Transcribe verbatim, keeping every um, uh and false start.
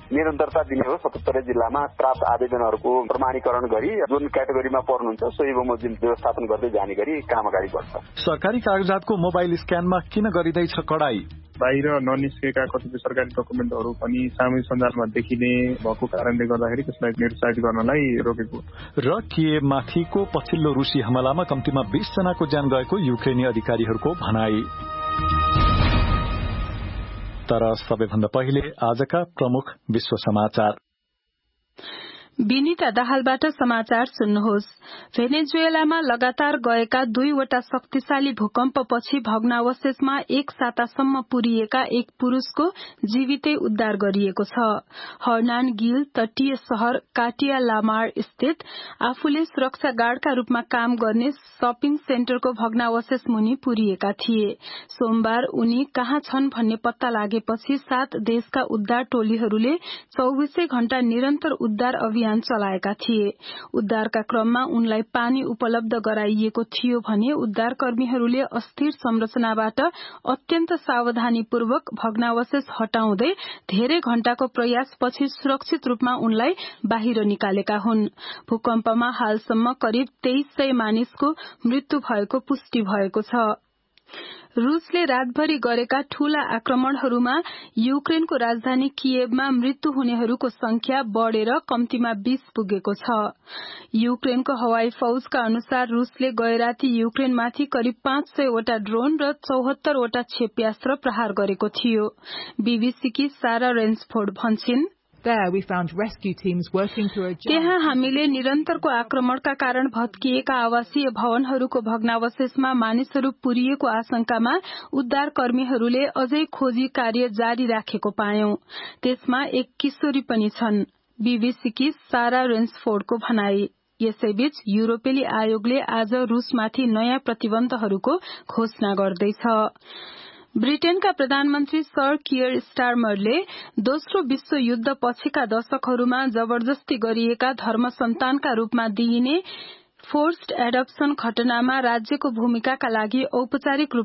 निरन्तरता दिने हो। सतहत्तरै जिल्लामा प्राप्त आवेदनहरूको प्रमाणीकरण गरी जुन क्याटेगोरीमा पर्नुहुन्छ सोही बमोजिम व्यवस्थापन गर्दै जाने गरी काम अगाडि बढ्छ। सरकारी कागजातको मोबाइल स्क्यानमा किन गरिँदैछ कडाई? बाहिर ननिस्केका कतिपय सरकारी डकुमेन्टहरू पनि सामूहिक सञ्जालमा देखिने भएको कारणले गर्दाखेरि त्यसलाई निरुत्साहित गर्नलाई रोकेको। र किएभमाथिको पछिल्लो रुसी हमलामा कम्तीमा बीस जनाको ज्यान गएको युक्रेनी अधिकारीहरूको भनाई। तर सबैभन्दा पहिले आजका प्रमुख विश्व समाचार। विनिता दाहालबाट समाचार सुन्नुहोस्। भेनेजुएलामा लगातार गएका दुईवटा शक्तिशाली भूकम्पपछि भग्नावशेषमा एक सातासम्म पुरिएका एक पुरूषको जीवितै उद्धार गरिएको छ। हर्नान गिल तटीय शहर काटिया लामार स्थित आफूले सुरक्षा गार्डका रूपमा काम गर्ने शपिङ सेन्टरको भग्नावशेष मुनि पुरिएका थिए। सोमबार उनी कहाँ छन् भन्ने पत्ता लागेपछि सात देशका उद्धार टोलीहरूले चौबीसै घण्टा निरन्तर उद्धार अभियान चलाएका थिए। उद्धारका क्रममा उनलाई पानी उपलब्ध गराइएको थियो भने उद्धारकर्मीहरूले अस्थिर संरचनाबाट अत्यन्त सावधानीपूर्वक भग्नावशेष हटाउँदै धेरै घण्टाको प्रयासपछि सुरक्षित रूपमा उनलाई बाहिर निकालेका हुन्। भूकम्पमा हालसम्म करिब तेइस सय मानिसको मृत्यु भएको पुष्टि भएको छ। रूसले रातभरि गरेका ठूला आक्रमणहरूमा युक्रेनको राजधानी किएभमा मृत्यु हुनेहरूको संख्या बढ़ेर कम्तीमा बीस पुगेको छ। युक्रेनको हवाई फौजका अनुसार रूसले गएराती युक्रेनमाथि करिब पाँच सय वटा ड्रोन र चौहत्तर वटा क्षेप्यास्त्र प्रहार गरेको थियो। बीबीसीकी सारा रेन्सफोर्ड भन्छिन्, त्यहाँ हामीले निरन्तरको आक्रमणका कारण भत्किएका आवासीय भवनहरूको भग्नावशेषमा मानिसहरू पुरिएको आशंकामा उद्धारकर्मीहरूले अझै खोजी कार्य जारी राखेको पायौं। त्यसमा एक किशोरी पनि छन्। बीबीसीकी सारा रेन्सफोर्डको भनाई। यसैबीच युरोपेली आयोगले आज रूसमाथि नयाँ प्रतिबन्धहरूको घोषणा गर्दैछ। ब्रिटेनका प्रधानमन्त्री सर कियर स्टारमरले दोस्रो विश्व युद्ध पछिका दशकहरूमा जबरजस्ती गरिएका धर्म सन्तानका रूपमा दिइने फोर्स्ड एडप्सन घटनामा राज्यको भूमिकाका लागि औपचारिक रूपमा